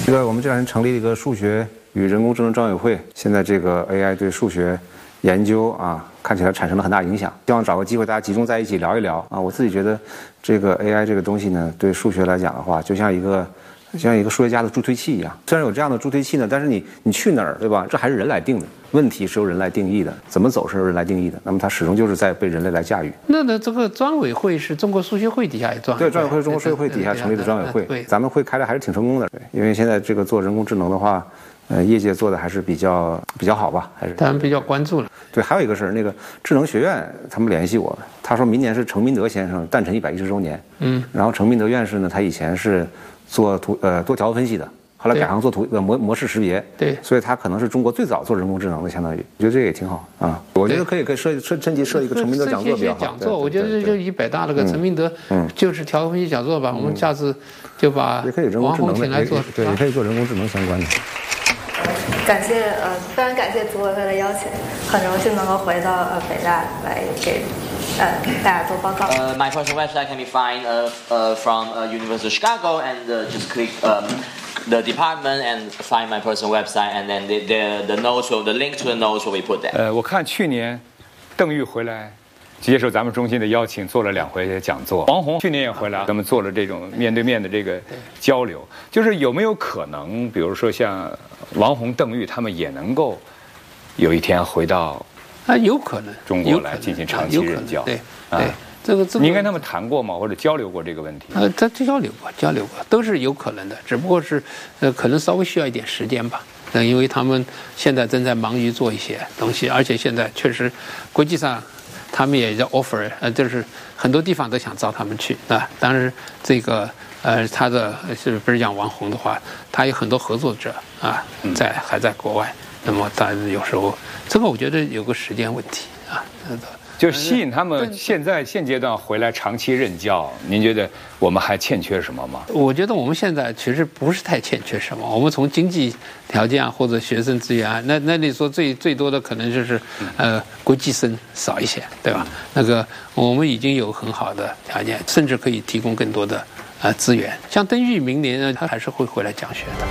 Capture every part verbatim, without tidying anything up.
这个我们这两天成立了一个数学与人工智能专委会，现在这个 A I 对数学研究啊，看起来产生了很大影响。希望找个机会大家集中在一起聊一聊啊。我自己觉得这个 A I 这个东西呢，对数学来讲的话，就像一个就像一个数学家的助推器一样。虽然有这样的助推器呢，但是你你去哪儿，对吧？这还是人来定的。问题是由人来定义的，怎么走是由人来定义的。那么它始终就是在被人类来驾驭。 那呢，这个专委会是中国数学会底下也专委会。 对，专委会是中国数学会底下成立的专委会。对，咱们会开的还是挺成功的。对，因为现在这个做人工智能的话，呃，业界做的还是比较比较好吧，还是。 他们比较关注了。 对，还有一个是那个智能学院，他们联系我，他说明年是程明德先生诞辰一百一十周年。嗯。然后程明德院士呢，他以前是做图呃多条分析的。后来改行做图呃模模式识别， 对， 所以他可能是中国最早做人工智能的，相当于，我觉得这个也挺好啊。我觉得可以可以设设趁机设一个程明德讲座比较好。 讲座，我觉得就以北大那个程明德，嗯，就是调和分析讲座吧。我们下次就把也可以人工智能来做， 对，也可以做人工智能相关的。 感谢呃，非常感谢组委会的邀请，很荣幸能够回到呃北大来给呃大家做报告。 Uh, my personal website can be found uh, uh, from uh, University of Chicago, and uh, just click um, the department and find my personal website, and then the the, the notes will the link to the notes will be put there. 呃，我看去年邓玉回来接受咱们中心的邀请，做了两回讲座。王宏去年也回来，咱们做了这种面对面的这个交流。就是有没有可能，比如说像王宏、邓玉他们也能够有一天回到啊，有可能中国来进行长期任教？ 对对，这个这个， 您跟他们谈过吗？或者交流过这个问题？ 呃，他交流过，交流过，都是有可能的，只不过是呃，可能稍微需要一点时间吧。呃，因为他们现在正在忙于做一些东西，而且现在确实国际上。他们也在 offer， 呃，就是很多地方都想招他们去啊。当然，这个呃，他的是不是讲王宏的话，他有很多合作者啊，在还在国外。那么，但有时候这个我觉得有个时间问题啊。 就吸引他们现在现阶段回来长期任教，您觉得我们还欠缺什么吗？ 我觉得我们现在其实不是太欠缺什么。我们从经济条件啊，或者学生资源啊，那那你说最最多的可能就是呃国际生少一些，对吧？那个我们已经有很好的条件，甚至可以提供更多的呃资源。像邓玉明年呢，他还是会回来讲学的。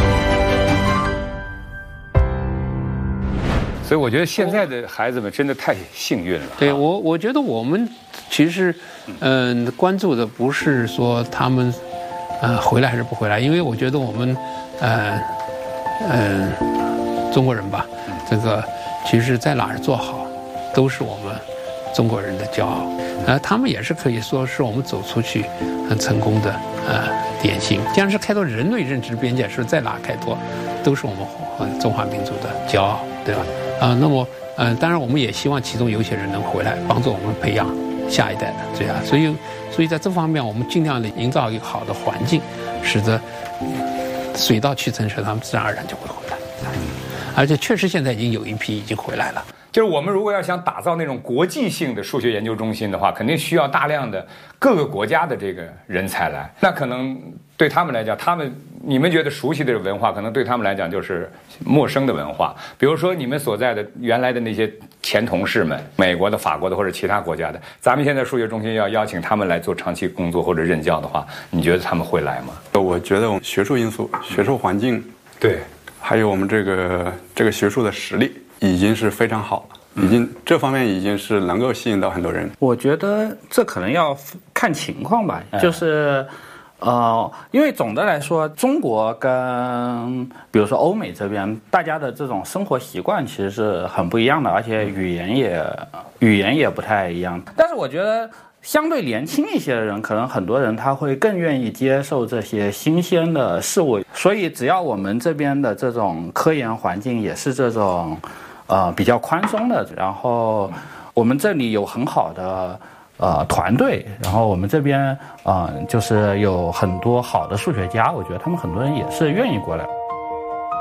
所以我觉得现在的孩子们真的太幸运了。 对我，我觉得我们其实，嗯、呃，关注的不是说他们，呃，回来还是不回来，因为我觉得我们，呃，嗯、呃，中国人吧，这个其实在哪儿做好，都是我们中国人的骄傲。呃，他们也是可以说是我们走出去很成功的呃典型。既然是开拓人类认知边界，是在哪开拓，都是我们中华民族的骄傲，对吧？啊、呃，那么，呃，当然我们也希望其中有些人能回来帮助我们培养下一代的这样，所以，所以在这方面我们尽量的营造一个好的环境，使得水到渠成时，他们自然而然就会回来。而且确实现在已经有一批已经回来了。 就是我们如果要想打造那种国际性的数学研究中心的话，肯定需要大量的各个国家的这个人才来。那可能对他们来讲，他们你们觉得熟悉的文化，可能对他们来讲就是陌生的文化。比如说你们所在的原来的那些前同事们，美国的、法国的或者其他国家的，咱们现在数学中心要邀请他们来做长期工作或者任教的话，你觉得他们会来吗？ 我觉得我们学术因素、学术环境， 对， 还有我们这个这个学术的实力。已经是非常好了，已经这方面已经是能够吸引到很多人。 我觉得这可能要看情况吧，就是呃，因为总的来说，中国跟比如说欧美这边，大家的这种生活习惯其实是很不一样的，而且语言也语言也不太一样。但是我觉得。相对年轻一些的人，可能很多人他会更愿意接受这些新鲜的事物，所以只要我们这边的这种科研环境也是这种，呃比较宽松的，然后我们这里有很好的呃团队，然后我们这边呃就是有很多好的数学家，我觉得他们很多人也是愿意过来。